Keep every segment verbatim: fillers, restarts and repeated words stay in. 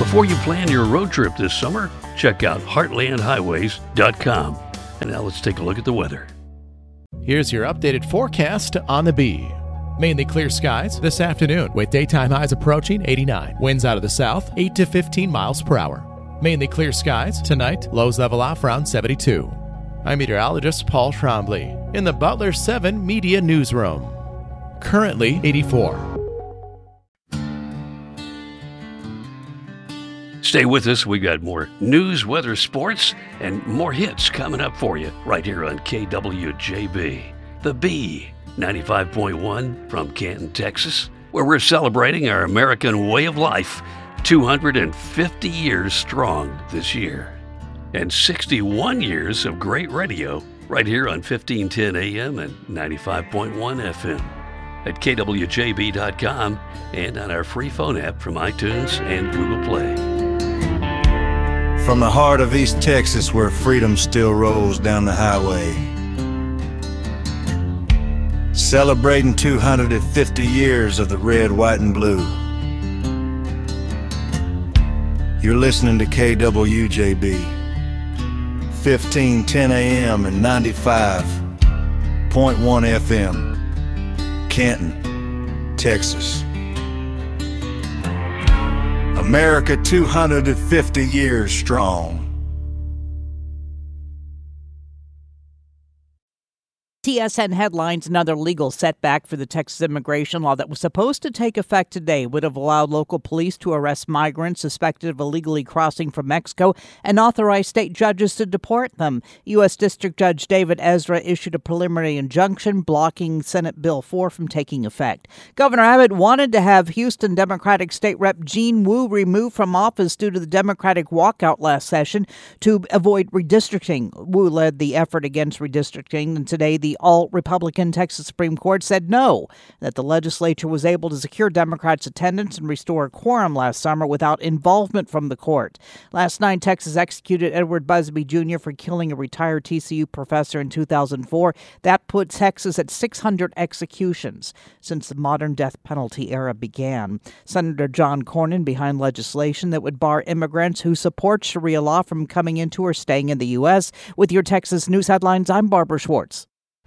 Before you plan your road trip this summer, check out heartland highways dot com. And now let's take a look at the weather. Here's your updated forecast on the Bee. Mainly clear skies this afternoon with daytime highs approaching eighty-nine. Winds out of the south, eight to fifteen miles per hour. Mainly clear skies tonight, lows level off around seventy-two. I'm meteorologist Paul Trombley in the Butler seven Media Newsroom. Currently eighty-four. Stay with us. We've got more news, weather, sports, and more hits coming up for you right here on K W J B. The Bee, ninety-five point one from Canton, Texas, where we're celebrating our American way of life, two hundred fifty years strong this year. And sixty-one years of great radio right here on fifteen ten A M and ninety-five point one F M at K W J B dot com and on our free phone app from iTunes and Google Play. From the heart of East Texas, where freedom still rolls down the highway, celebrating two hundred fifty years of the red, white, and blue. You're listening to K W J B, fifteen ten A M and ninety-five point one F M, Canton, Texas. America two hundred fifty years strong. T S N headlines: another legal setback for the Texas immigration law that was supposed to take effect today would have allowed local police to arrest migrants suspected of illegally crossing from Mexico and authorize state judges to deport them. U S. District Judge David Ezra issued a preliminary injunction blocking Senate Bill four from taking effect. Governor Abbott wanted to have Houston Democratic State Rep Jean Wu removed from office due to the Democratic walkout last session to avoid redistricting. Wu led the effort against redistricting, and today the The all-Republican Texas Supreme Court said no, that the legislature was able to secure Democrats' attendance and restore a quorum last summer without involvement from the court. Last night, Texas executed Edward Busby Junior for killing a retired T C U professor in two thousand four. That put Texas at six hundred executions since the modern death penalty era began. Senator John Cornyn behind legislation that would bar immigrants who support Sharia law from coming into or staying in the U S With your Texas News Headlines, I'm Barbara Schwartz.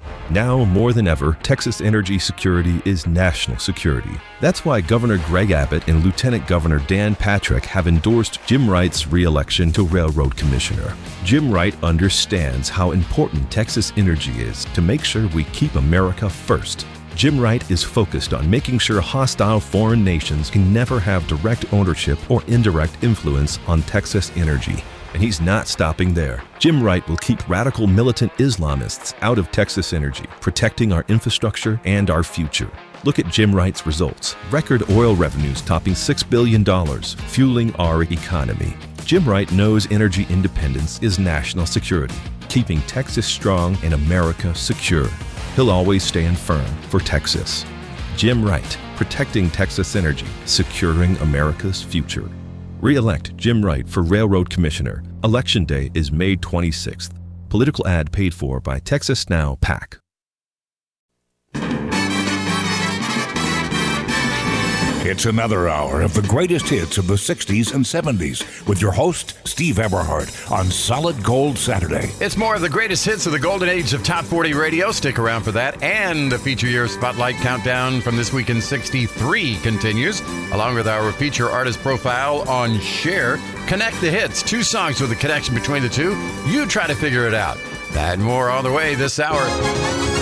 Now more than ever, Texas energy security is national security. That's why Governor Greg Abbott and Lieutenant Governor Dan Patrick have endorsed Jim Wright's re-election to Railroad Commissioner. Jim Wright understands how important Texas energy is to make sure we keep America first. Jim Wright is focused on making sure hostile foreign nations can never have direct ownership or indirect influence on Texas energy. And he's not stopping there. Jim Wright will keep radical militant Islamists out of Texas energy, protecting our infrastructure and our future. Look at Jim Wright's results. Record oil revenues topping six billion dollars, fueling our economy. Jim Wright knows energy independence is national security, keeping Texas strong and America secure. He'll always stand firm for Texas. Jim Wright, protecting Texas energy, securing America's future. Re-elect Jim Wright for Railroad Commissioner. Election Day is May twenty-sixth. Political ad paid for by Texas Now PAC. It's another hour of the greatest hits of the sixties and seventies with your host, Steve Eberhardt, on Solid Gold Saturday. It's more of the greatest hits of the golden age of Top forty radio. Stick around for that. And the Feature Year Spotlight Countdown from this week in sixty-three continues, along with our feature artist profile on Share. Connect the hits. Two songs with a connection between the two. You try to figure it out. That and more on the way this hour.